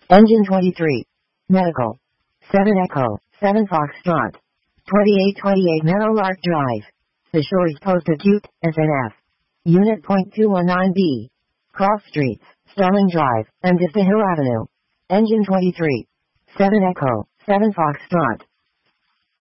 Engine 23. Medical. 7 Echo, 7 Foxtrot. 2828 Meadowlark Drive. The Shores Post Acute, SNF. Unit .219B. Cross Streets, Sterling Drive, and Vista Hill Avenue. Engine 23. 7 Echo, 7 Foxtrot.